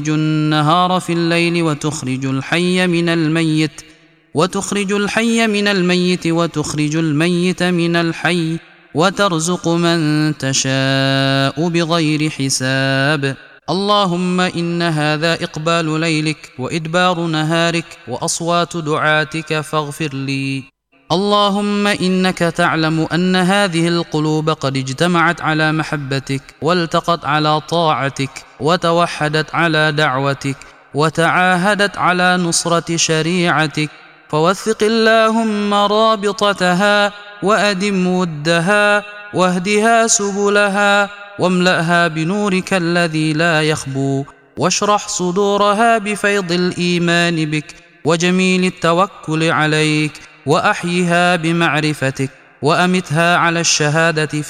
النهار في الليل وتخرج الحي من الميت وتخرج الميت من الحي وترزق من تشاء بغير حساب. اللهم إن هذا إقبال ليلك وإدبار نهارك وأصوات دعاتك فاغفر لي. اللهم إنك تعلم أن هذه القلوب قد اجتمعت على محبتك والتقت على طاعتك وتوحدت على دعوتك وتعاهدت على نصرة شريعتك، فوثق اللهم رابطتها وأدم ودها واهدها سبلها واملأها بنورك الذي لا يخبو، واشرح صدورها بفيض الإيمان بك وجميل التوكل عليك، وأحيها بمعرفتك وأمتها على الشهادة